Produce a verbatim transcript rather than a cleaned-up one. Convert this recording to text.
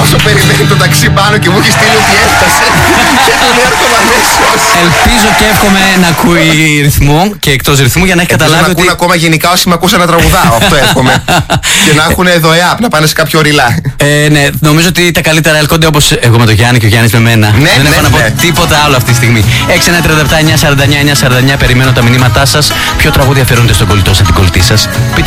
όσο περιμένει το ταξί πάνω και μου έχει στείλει ότι έφτασε. Και τον έρχομαι αμέσως. Ελπίζω και εύχομαι να ακούει ρυθμό και εκτός ρυθμού για να έχει καταλάβει. Να ότι... ακούνε ακόμα γενικά όσοι με ακούσαν να τραγουδάω. Αυτό εύχομαι. Και να έχουν ΔΟΕΑΠ, να πάνε σε κάποιο ριλά. Ε, ναι, νομίζω ότι τα καλύτερα έλκονται όπως εγώ με τον Γιάννη και ο Γιάννης με μένα. Ναι, Δεν ναι, έχω ναι. να πω τίποτα άλλο αυτή τη στιγμή. έξι ένα τρία επτά εννιά σαράντα εννιά εννιά σαράντα εννιά, περιμένω τα μηνύματά σας. Ποιο τραγούδι αφιερώνεται στον κολλητό σας, την κολλητή σας.